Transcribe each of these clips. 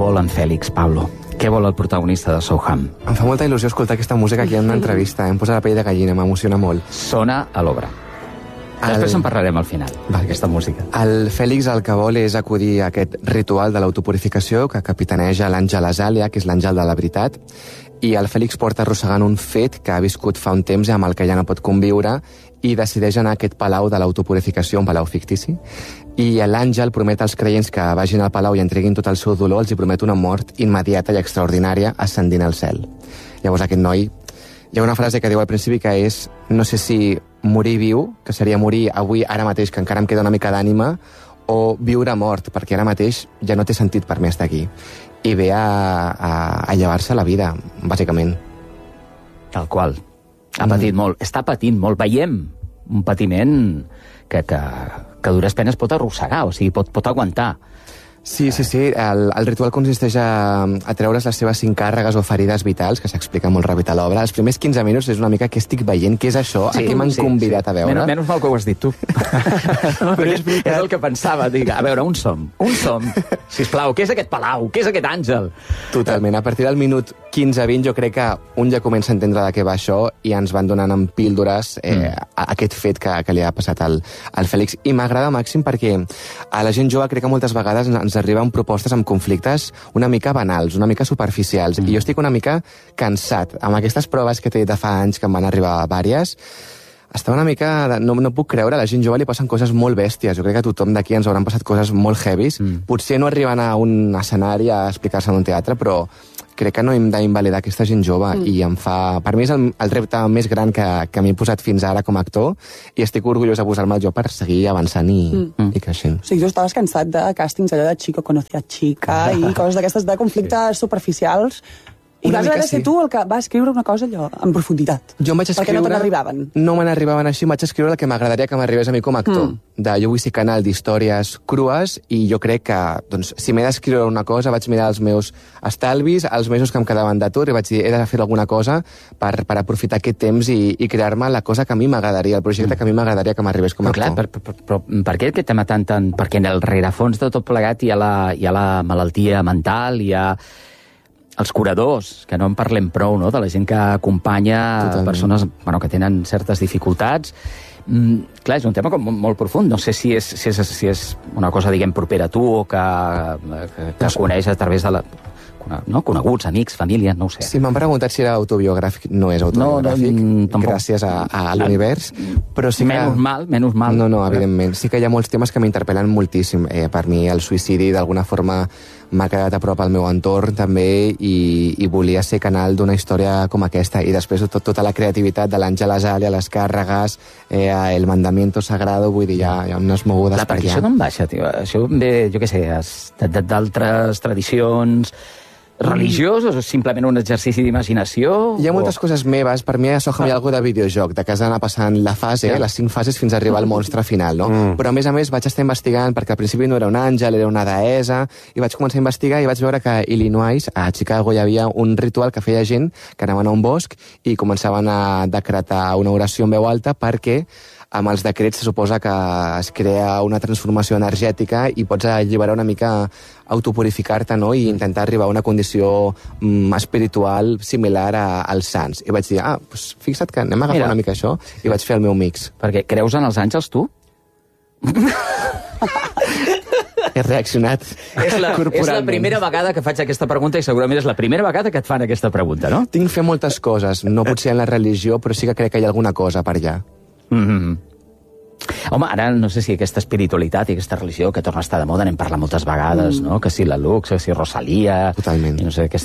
vol en Fèlix, Pablo? Què vol el protagonista de Soham? Em fa molta il·lusió escoltar aquesta música aquí en una entrevista. Em posa la pell de gallina, m'emociona molt. Sona a l'obra. Després en parlarem al final, d'aquesta música. El Fèlix el que vol és acudir a aquest ritual de l'autopurificació que capitaneja l'àngel Azàlia, que és l'àngel de la veritat, i el Fèlix porta arrossegant un fet que ha viscut fa un temps i amb el que ja no pot conviure, i decideix anar a aquest palau de l'autopurificació, un palau fictici, i l'àngel promet als creients que vagin al palau i entreguin tot el seu dolor, els hi promet una mort immediata i extraordinària ascendint al cel. Llavors aquest noi, hi ha una frase que diu al principi que és, no sé si morir viu, que seria morir avui, ara mateix, que encara em queda una mica d'ànima, o viure mort, perquè ara mateix ja no té sentit per mi estar aquí. I ve a llevar-se la vida, bàsicament. Tal qual. Ha patit molt, està patint molt. Veiem un patiment que a dures penes pot arrossegar, o sigui, pot aguantar. Sí. El ritual consisteix a treure's les seves 5 càrregues o ferides vitals, que s'explica molt ràpid a l'obra. Els primers 15 minuts és una mica què estic veient, què és això, a què m'han convidat a veure. Menys mal que ho has dit tu. És el que pensava, dic, a veure, on som? Sisplau, què és aquest palau? Què és aquest àngel? Totalment. A partir del minut 15-20 jo crec que un ja comença a entendre de què va això i ens van donant en píldores aquest fet que li ha passat al Fèlix. I m'agrada màxim perquè a la gent jove crec que moltes vegades ens arriben propostes amb conflictes una mica banals, una mica superficials. I jo estic una mica cansat. Amb aquestes proves que t'he dit de fa anys, que em van arribar vàries, estava una mica... No puc creure, a la gent jove li passen coses molt bèsties. Jo crec que a tothom d'aquí ens hauran passat coses molt heavies. Potser no arriben a un escenari a explicar-se en un teatre, però crec que no hem d'invalidar aquesta gent jove i em fa... Per mi és el repte més gran que m'he posat fins ara com a actor i estic orgullós de posar-me al joc per seguir avançant i creixent. O sigui, tu estaves cansat de càstings allò de Chico conoce a chica i coses d'aquestes de conflictes superficials i vas haver de ser tu el que va escriure una cosa allò en profunditat. Jo em vaig escriure... Perquè no te n'arribaven. No me n'arribaven així, em vaig escriure el que m'agradaria que m'arribés a mi com a actor. Jo vull ser canal d'històries crues i jo crec que, doncs, si m'he d'escriure una cosa, vaig mirar els meus estalvis, els mesos que em quedaven d'atur i vaig dir, he de fer alguna cosa per aprofitar aquest temps i crear-me la cosa que a mi m'agradaria, el projecte que a mi m'agradaria que m'arribés com a actor. Però per què aquest tema tant... Perquè en el rerefons de tot plegat hi ha la malaltia mental, hi ha els curadors, que no en parlem prou, no?, de la gent que acompanya persones que tenen certes dificultats. Clar, és un tema com molt profund. No sé si és una cosa, diguem, propera a tu o que coneix a través de coneguts, amics, família, no ho sé. Si m'han preguntat si era autobiogràfic, no és autobiogràfic, gràcies a l'univers, però sí que... Menys mal. No, evidentment. Sí que hi ha molts temes que m'interpel·len moltíssim. Per mi el suïcidi, d'alguna forma, m'ha quedat a prop al meu entorn, també, i volia ser canal d'una història com aquesta. I després tota la creativitat de l'Àngel Azàlia, les càrregues, el mandamiento sagrado, vull dir, hi ha unes mogudes per allà. La partició d'on baixa, tio? Això ve, jo què sé, d'altres tradicions religiosos o simplement un exercici d'imaginació? Hi ha moltes coses meves. Per mi a Soham hi ha alguna de videojoc, de que has d'anar passant la fase, les 5 fases fins a arribar al monstre final, no? Però a més vaig estar investigant, perquè al principi no era un àngel, era una deessa, i vaig començar a investigar i vaig veure que a Illinois, a Chicago, hi havia un ritual que feia gent que anaven a un bosc i començaven a decretar una oració en veu alta perquè amb els decrets se suposa que es crea una transformació energètica i pots alliberar una mica, autopurificar-te, no?, i intentar arribar a una condició espiritual similar als sants. I vaig dir, doncs fixa't que anem a agafar una mica això, i vaig fer el meu mix. Perquè creus en els àngels, tu? He reaccionat corporalment. És la primera vegada que faig aquesta pregunta i segurament és la primera vegada que et fan aquesta pregunta, no? Tinc fer moltes coses, no potser en la religió, però sí que crec que hi ha alguna cosa per allà. Home, ara no sé si aquesta espiritualitat i aquesta religió que torna a estar de moda, n'hem parlat moltes vegades, no? Que si la Lux, que si Rosalia... Totalment. I no sé,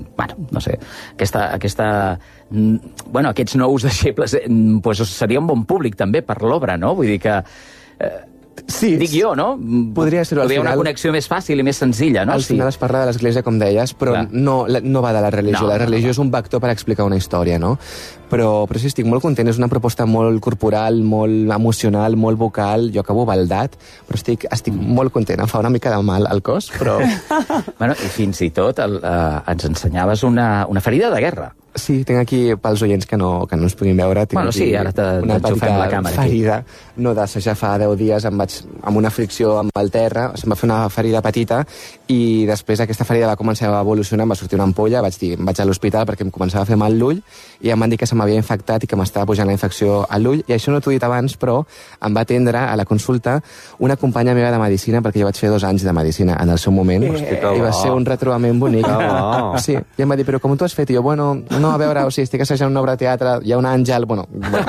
aquests nous deixebles seria un bon públic també per l'obra, no? Vull dir que... Sí, dic jo, no? Podria ser-ho al final. Una connexió més fàcil i més senzilla, no? Al final es parla de l'Església, com deies, però no va de la religió. La religió és un vector per explicar una història, no? Però sí, estic molt content. És una proposta molt corporal, molt emocional, molt vocal. Jo acabo baldat, però estic molt content. Em fa una mica de mal al cos, però... I fins i tot ens ensenyaves una ferida de guerra. Sí, tinc aquí, pels oients que no ens puguin veure, tinc bueno, sí, ara una la càmera, ferida, no d'assajar fa 10 dies, amb una fricció amb el terra, se'm va fer una ferida petita, i després aquesta ferida va començar a evolucionar, em va sortir una ampolla, vaig dir, vaig a l'hospital perquè em començava a fer mal l'ull, i em van dir que se m'havia infectat i que m'estava pujant la infecció a l'ull, i això no t'ho he dit abans, però em va atendre a la consulta una companya meva de medicina, perquè jo vaig fer 2 anys de medicina en el seu moment, i va ser un retrobament bonic. Sí, i em va dir, però com tu has fet? I jo, bueno, no, a veure, o sigui, estic assajant una obra de teatre, hi ha un àngel, bueno.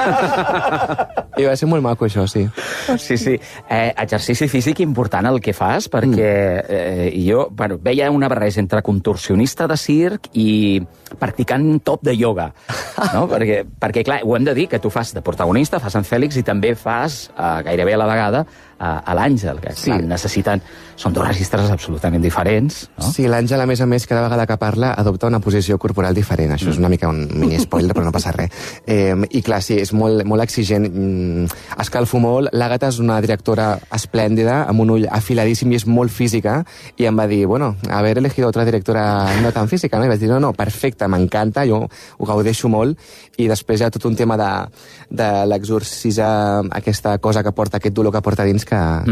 I va ser molt maco, això, sí. Sí. Exercici físic important el que fas, perquè jo veia una barreja entre contorsionista de circ i practicant top de ioga, no? Perquè, clar, ho hem de dir, que tu fas de protagonista, fas en Fèlix i també fas, gairebé a la vegada, a l'Àngel, que clar, necessiten... Són 2 registres absolutament diferents, no? Sí, l'Àngel, a més, cada vegada que parla, adopta una posició corporal diferent. Això és una mica un mini-spoiler, però no passa res. I clar, sí, és molt exigent. Escalfo molt. L'Àgata és una directora esplèndida, amb un ull afiladíssim i és molt física, i em va dir, bueno, haver elegido otra directora no tan física, no? I vaig dir, no, perfecte, m'encanta, jo ho gaudeixo molt, i després hi ha tot un tema de l'exorcisar aquesta cosa que porta, aquest dolor que porta dins,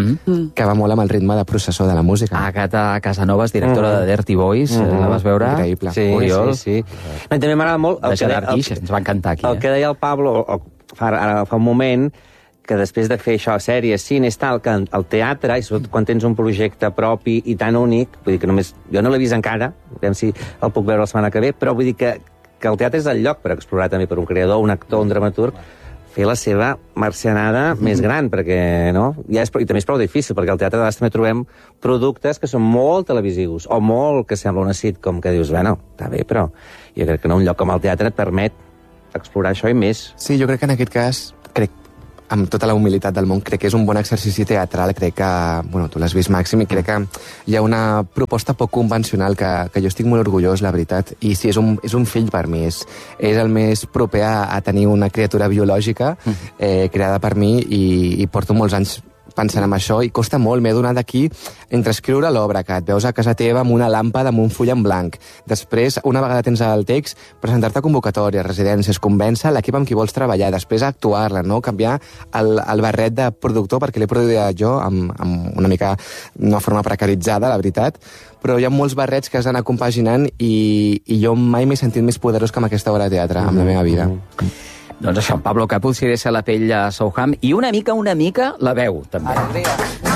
que va molt amb el ritme de processó de la música. Àgata Casanovas, directora de Dirty Boys, la vas veure? Increïble. Oriol. Sí. No, també m'agrada molt... De Gerard Guix, ens va encantar aquí. El que deia el Pablo, ara fa un moment, que després de fer això, sèries, cines, tal, que el teatre, i sobretot quan tens un projecte propi i tan únic, vull dir que només... Jo no l'he vist encara, veiem si el puc veure la setmana que ve, però vull dir que el teatre és el lloc per explorar també per un creador, un actor, un dramaturg, fer la seva marcianada més gran, perquè, no? I també és prou difícil, perquè al teatre de vegades també trobem productes que són molt televisius, o molt que sembla una sitcom que dius, bueno, està bé, però jo crec que un lloc com el teatre et permet explorar això i més. Sí, jo crec que en aquest cas, amb tota la humilitat del món, crec que és un bon exercici teatral, crec que, bueno, tu l'has vist, Màxim, i crec que hi ha una proposta poc convencional que jo estic molt orgullós, la veritat, i sí, és un fill per mi, és el més proper a tenir una criatura biològica creada per mi, i porto molts anys pensant en això, i costa molt, m'he donat aquí entre escriure l'obra, que et veus a casa teva amb una làmpada, amb un full en blanc. Després, una vegada tens el text, presentar-te a convocatòries, residències, convèncer l'equip amb qui vols treballar, després actuar-la, no? Canviar el barret de productor, perquè l'he produït jo amb una mica una forma precaritzada, la veritat, però hi ha molts barrets que has d'anar compaginant, i jo mai m'he sentit més poderós que amb aquesta obra de teatre, amb la meva vida. Doncs això, Pablo Capuz, si deixa la pell a Souham, i una mica la veu, també.